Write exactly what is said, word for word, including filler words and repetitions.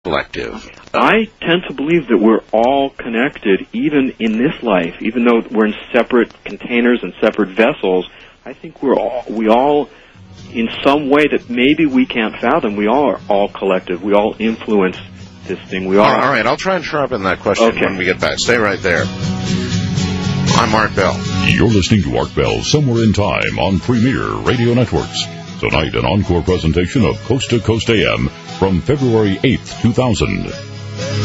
collective? I tend to believe that we're all connected, even in this life, even though we're in separate containers and separate vessels. I think we're all, we all, in some way that maybe we can't fathom, we all are all collective. We all influence this thing. We all. All right, I'll try and sharpen that question okay. when we get back. Stay right there. I'm Art Bell. You're listening to Art Bell Somewhere in Time on Premier Radio Networks. Tonight, an encore presentation of Coast to Coast A M from February eighth, two thousand.